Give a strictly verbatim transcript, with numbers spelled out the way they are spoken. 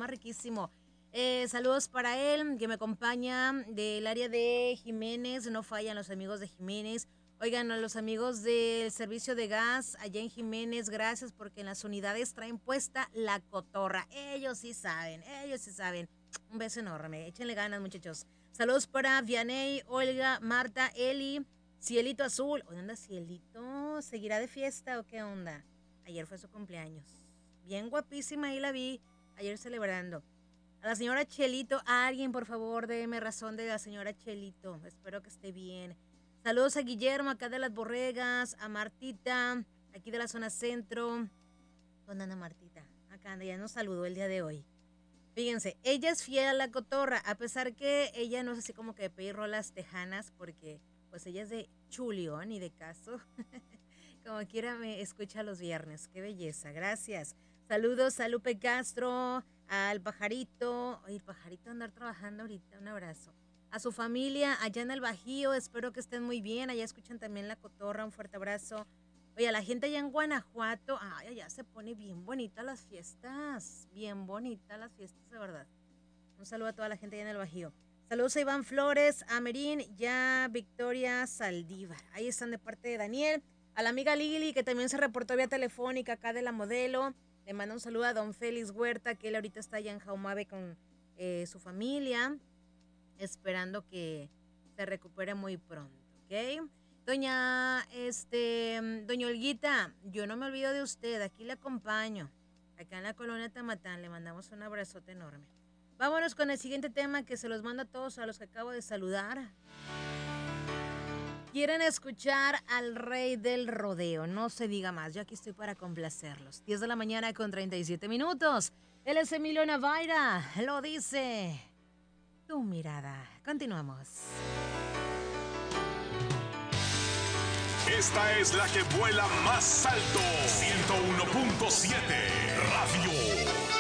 más riquísimo. Eh, saludos para él, que me acompaña del área de Jiménez. No fallan los amigos de Jiménez. Oigan, a los amigos del servicio de gas allá en Jiménez, gracias porque en las unidades traen puesta la cotorra. Ellos sí saben, ellos sí saben. Un beso enorme, échenle ganas, muchachos. Saludos para Vianey, Olga, Marta, Eli, Cielito Azul. ¿Dónde anda Cielito? ¿Seguirá de fiesta o qué onda? Ayer fue su cumpleaños. Bien guapísima, ahí la vi, ayer celebrando. A la señora Chelito, alguien por favor déme razón de la señora Chelito. Espero que esté bien. Saludos a Guillermo, acá de Las Borregas, a Martita, aquí de la zona centro. ¿Dónde anda Martita? Acá anda, ya nos saludó el día de hoy. Fíjense, ella es fiel a la cotorra, a pesar que ella no es así como que de pedir rolas tejanas, porque pues ella es de Chulión y de caso. Como quiera me escucha los viernes, qué belleza, gracias. Saludos a Lupe Castro, al Pajarito. Oye, el Pajarito andar trabajando ahorita, un abrazo. A su familia allá en el Bajío, espero que estén muy bien, allá escuchan también la cotorra, un fuerte abrazo. Oye, a la gente allá en Guanajuato, ay, allá se pone bien bonita las fiestas, bien bonitas las fiestas, de verdad. Un saludo a toda la gente allá en el Bajío. Saludos a Iván Flores, a Merín, ya Victoria Saldívar. Ahí están de parte de Daniel. A la amiga Lili, que también se reportó vía telefónica acá de la Modelo. Le mando un saludo a don Félix Huerta, que él ahorita está allá en Jaumabe con eh, su familia, esperando que se recupere muy pronto, ¿ok? Doña, este, doña Olguita, yo no me olvido de usted, aquí le acompaño. Acá en la colonia Tamatán, le mandamos un abrazote enorme. Vámonos con el siguiente tema que se los mando a todos a los que acabo de saludar. Quieren escuchar al rey del rodeo, no se diga más, yo aquí estoy para complacerlos. diez de la mañana con treinta y siete minutos. Él es Emilio Navaira, lo dice tu mirada. Continuamos. Esta es la que vuela más alto. ciento uno punto siete Radio